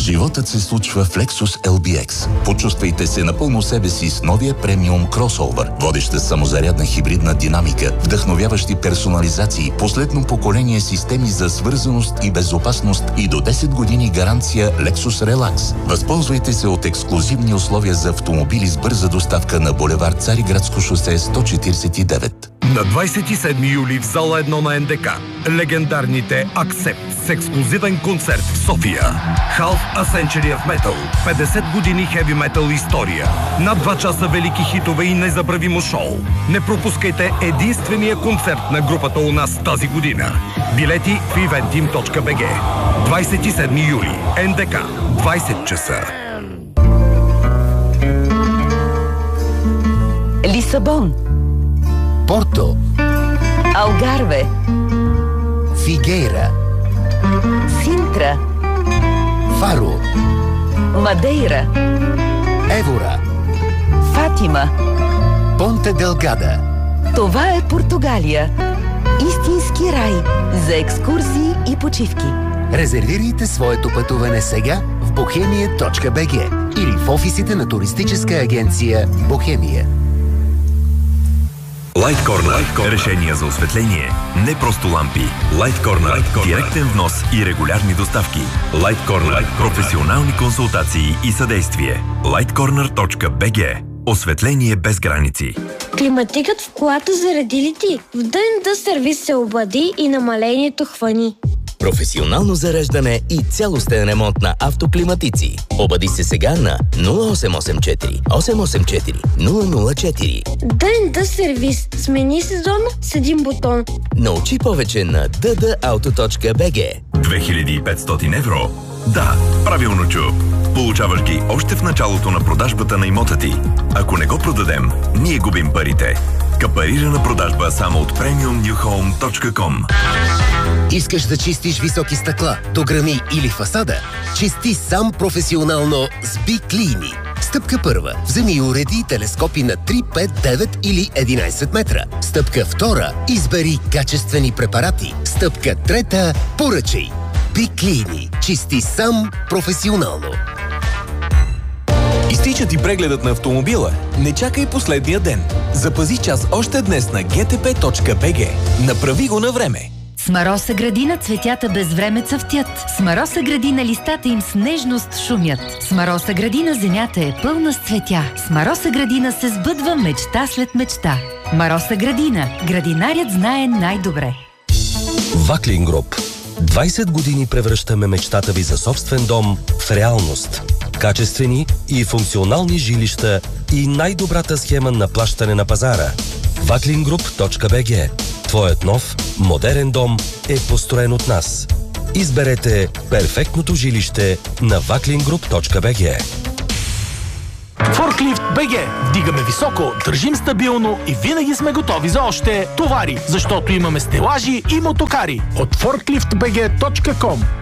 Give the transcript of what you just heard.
Животът се случва в Lexus LBX. Почувствайте се напълно себе си с новия премиум кросовър. Водеща самозарядна хибридна динамика, вдъхновяващи персонализации, последно поколение системи за свързаност и безопасност и до 10 години гаранция Lexus Relax. Възползвайте се от ексклузивни условия за автомобили с бърза доставка на булевард Цариградско шосе 149. На 27 юли в зала 1 на НДК легендарните Accept с ексклузивен концерт в София. Half a Century of Metal. 50 години хеви метал история. Над 2 часа велики хитове и незабравимо шоу. Не пропускайте единствения концерт на групата у нас тази година. Билети в eventim.bg. 27 юли. НДК. 20 часа. Лисабон, Порто, Алгарве, Фигейра, Синтра, Фаро, Мадейра, Евора, Фатима. Понте Делгада. Това е Португалия. Истински рай за екскурзии и почивки. Резервирайте своето пътуване сега в bohemia.bg или в офисите на туристическа агенция Бохемия. Light Corner. Решения за осветление. Не просто лампи. Light Corner. Директен внос и регулярни доставки. Light Corner. Професионални консултации и съдействие. lightcorner.bg. Осветление без граници. Климатикът в колата заради ли ти? В ДНД сервис се обади и намалението хвани. Професионално зареждане и цялостен ремонт на автоклиматици. Обади се сега на 0884 884 004. ДНД сервис. Смени сезона с един бутон. Научи повече на ddauto.bg. 2500 евро? Да, правилно чу. Получаваш ги още в началото на продажбата на имота ти. Ако не го продадем, ние губим парите. Капарирана продажба само от premiumnewhome.com. Искаш да чистиш високи стъкла, дограми или фасада? Чисти сам професионално с Биклини. Стъпка първа. Вземи и уреди телескопи на 3, 5, 9 или 11 метра. Стъпка втора. Избери качествени препарати. Стъпка трета. Поръчай. Биклини. Чисти сам професионално. Изтича ти прегледът на автомобила? Не чакай последния ден. Запази час още днес на gtp.bg. Направи го на време. С Мароса градина цветята без време цъфтят. С Мароса градина листата им с нежност шумят. С Мароса градина земята е пълна с цветя. С Мароса градина се сбъдва мечта след мечта. Мароса градина. Градинарят знае най-добре. Ваклин Груп. 20 години превръщаме мечтата ви за собствен дом в реалност. Качествени и функционални жилища и най-добрата схема на плащане на пазара. Vaklingroup.bg. Твоят нов, модерен дом е построен от нас. Изберете перфектното жилище на vaklingroup.bg. Форклифт БГ. Вдигаме високо, държим стабилно и винаги сме готови за още товари, защото имаме стелажи и мотокари. От forkliftbg.com.